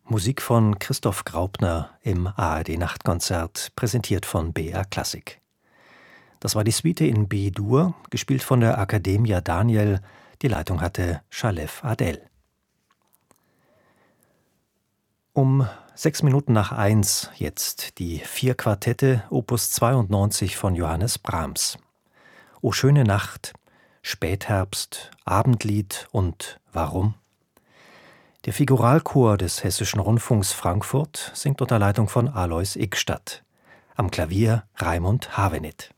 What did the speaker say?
Musik von Christoph Graupner im ARD-Nachtkonzert, präsentiert von BR Klassik. Das war die Suite in B-Dur, gespielt von der Accademia Daniel. Die Leitung hatte Shalev Adel. Um 1:06 jetzt die 4 Quartette, Opus 92 von Johannes Brahms. O schöne Nacht, Spätherbst, Abendlied und Warum? Der Figuralchor des Hessischen Rundfunks Frankfurt singt unter Leitung von Alois Ickstadt. Am Klavier Raimund Havenit.